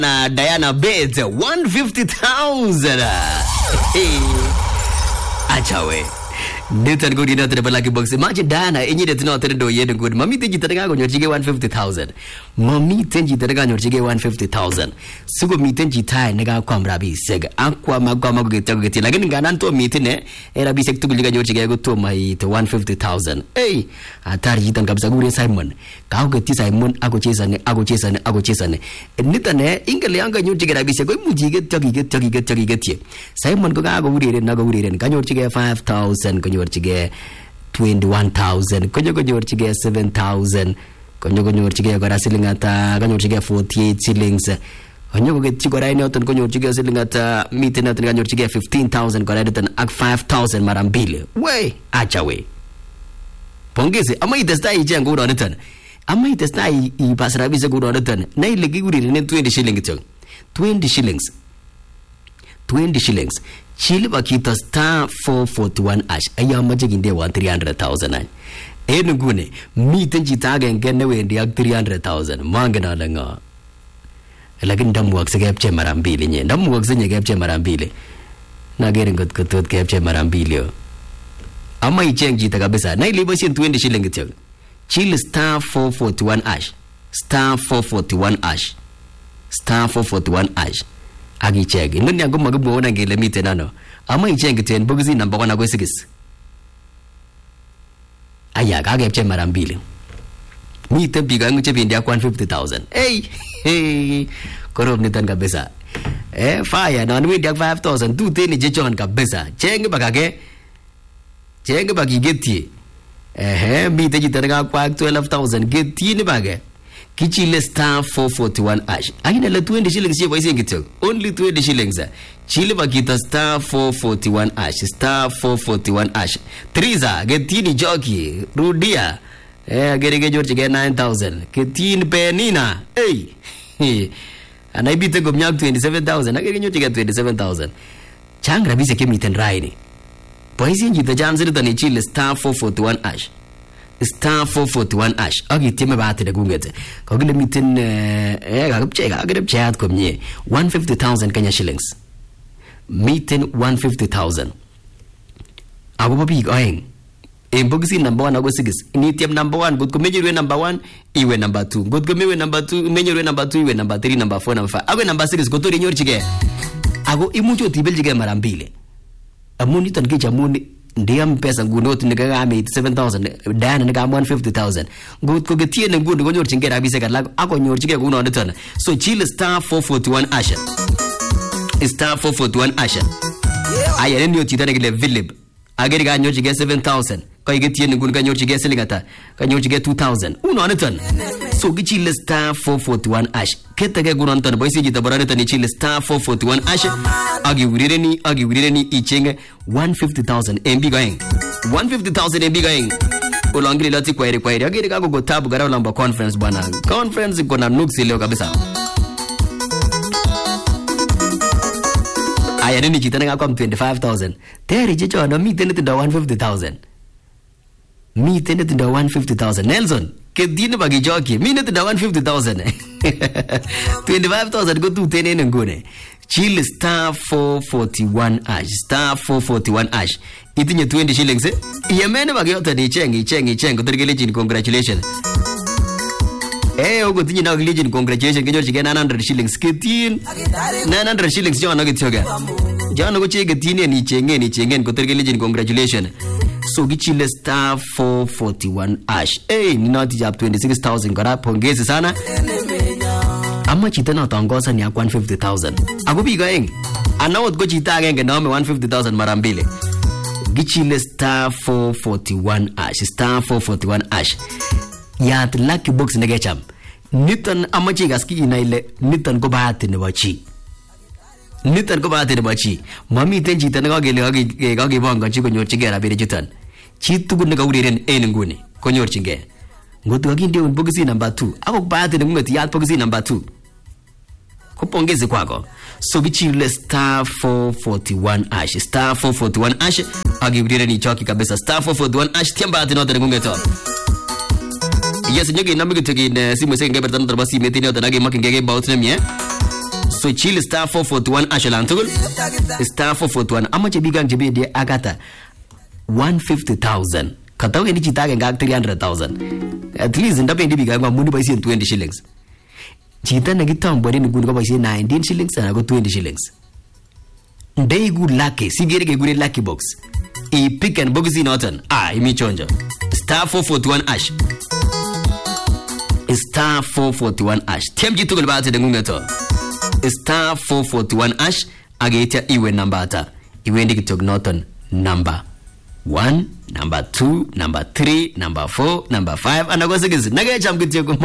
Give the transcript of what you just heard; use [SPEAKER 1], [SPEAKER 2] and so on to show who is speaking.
[SPEAKER 1] na Diana Bates 150,000. Achawe. Nitan good enough to the lucky box. Imagine Diana, in it not do yet good. Mommy think you on your chige 150,000. Mommy think you on your chige 150,000. Sugo meeting jitai nega kwamrabi seg. Aqua magama get like in Gananto meeting, era bisek to liga your chige to my 150,000. Hey, Atari Yitan Kabsaguri Simon. Kau get Simon, Ago Chesan. Nitane, Ingalianga, your chige bisek, Muji get Tuggy. Simon Gogago would it, Nago and Ganyor chige 5,000. Konyo chige 21,000 konyo chige 7,000 konyo chige gara siling ata konyo chige 48 shillings konyo chige ina ton konyo chige siling ata miten ata konyo chige 15,000 gara ton ak 5,000 mara mbili we acha we pongezi ama itesta ije ngoro netan ama itesta I pasra bisa ngoro netan na ile giguri ne 20 shillings 20 shillings Chile bakita star 441 ash ayama jiginde 300,000 enugune miten jitaga ngene wendi ak 300,000 mangena langa lakini ndamuwak segepche mara mbili nye ndamuwak zenye gepche mara mbili nagere ngot kotot gepche mara mbili yo ama icheng jita kabisa na ile bosi 20 shilling tyo Chile star 441 ash star 441 ash agi check nani yangu magubona ngele mite nano ama ichenge ten bogizi number 1 ago 6 aya kage pche mara mbili mite biga nguche bindi ya 150,000 hey korom nitan kabisa fire na windi ya 5,000 tu teni jechon kabisa chenge bagi geti mite jitanga kwa 12,000 geti ni bage Kichile star 441 ash. Aina la 20 shillings ye boisi ngityo. Only 20 shillings. Chile bakita star 441 ash. Star 441 ash. Triza getini jockey. Rudia. Gerege George get 9,000. Ketini penina. Hey. Anaibite gomnyak 27,000. Agere George get 27,000. Changra bise kemiten raini. Boisi ngita jamsiri tani chile star 441 ash. Star 441 ash agi time baate de gungete kogile miten gagche at komye 150,000 Kenya shillings miten 150,000 ago babi going in bogisi number 1 ago 6 ni tiam number 1 good komeje number 1 iwe number 2 good komewe number 2 menye number 2 iwe number 3 number 4 number 5 ago number 6 gotori nyor chige ago imucho tibel chige mara mbili amuni tan ke jamuni ndiam pesa gunot nikaga 7,000 Diana nikaga 150,000 gut ko getie ne gundu gonyor chingera bise kala ako nyor chige guno netan so Chile star 441 asha star 441 asha aya ndio titane kile vilib ageri ga nyor chige 7,000 ko getie ne gundu ganyor chige selingata ganyor chige 2,000 uno netan so Chile star 441 ash ketege guno netan boisi jitabarane tan Chile star 441 asha agi wireni ichenge 150,000 MB going 150,000 MB going ulangili lati kwairi agiri kako gotabu gara ulamba conference bwana conference iko na nuksi leo kabisa aya nini chitana kako 25,000 teri chicho no miten nda 150,000 Nelson kedine bagi joki mine nda 150,000 25,000 go tu tene ngone Chile star 441 ash star 441 ash itinye 20 shillings yemene bagiyota de cheng kutergele chin congratulations ogo tinye na legend congratulations kenyor chige 900 shillings ketin 900 shillings jona gityoga jona go chege tine ni chengen kutergele legend congratulations so Chile star 441 ash ni not jab 26,000 gara pongezi sana ama chita na tangosa ni 150,000 agubi gaeng anawot go chita agenge na 150,000 mara mbili Chile star 441 ash yat lucky box negecham nitan ama chi gaski inaile nitan ko bahati ne bachi mami ten chita na gele gage banga chi konyor chigera bere chutan chitu gun ga uriren ngune konyor chinge ngotu aginde un bogisi number 2 ako bahati ne ngati yat bogisi number 2 kupongeze kwako so Chile star 441 ash star 441 ash agibirira ni choki kabisa star 441 ash tiamba atinote ngungeto yes nyoge namige tege simu senge bertan terbasi metini otanage makin gege baut nemye so chill star 441 ashalan tugul star 441 amache bigang jebede agata 150,000 kataw ni chita ke ngak 300,000 at least ndapendi bigang amundi baisien 20 shillings chita negitambore ni gun ko baisien 19 shillings na ko 20 shillings ndai good lucky sigere ke good lucky box e pick and box in autumn imi chonjo star 441 ash star 441 ash temji tugul baate dengungeto star 441 ash ageta iwe nambata iwe ndikitok norton number 1 number 2 number 3 number 4 number 5 anakosekizi nagecham kityo